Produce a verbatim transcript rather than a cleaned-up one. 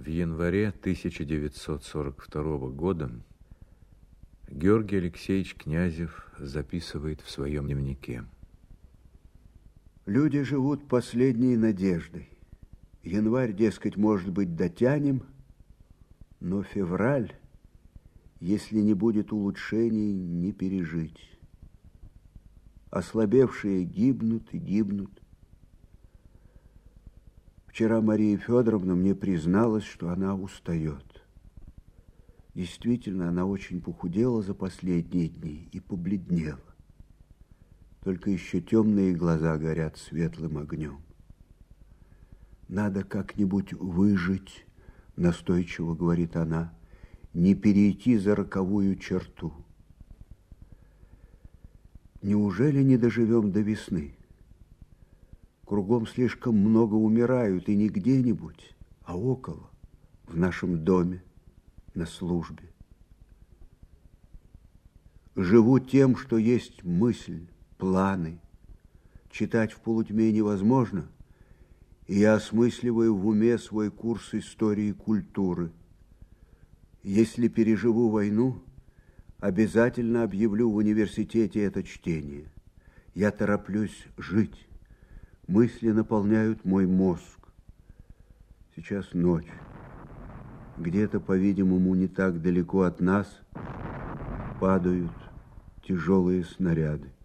В январе тысяча девятьсот сорок второго года Георгий Алексеевич Князев записывает в своем дневнике. Люди живут последней надеждой. Январь, дескать, может быть, дотянем, но февраль, если не будет улучшений, не пережить. Ослабевшие гибнут и гибнут. Вчера Мария Федоровна мне призналась, что она устает. Действительно, она очень похудела за последние дни и побледнела. Только еще темные глаза горят светлым огнем. Надо как-нибудь выжить, настойчиво говорит она, не перейти за роковую черту. Неужели не доживем до весны? Кругом слишком много умирают, и не где-нибудь, а около, в нашем доме, на службе. Живу тем, что есть мысль, планы. Читать в полутьме невозможно, и я осмысливаю в уме свой курс истории и культуры. Если переживу войну, обязательно объявлю в университете это чтение. Я тороплюсь жить. Мысли наполняют мой мозг. Сейчас ночь. Где-то, по-видимому, не так далеко от нас падают тяжелые снаряды.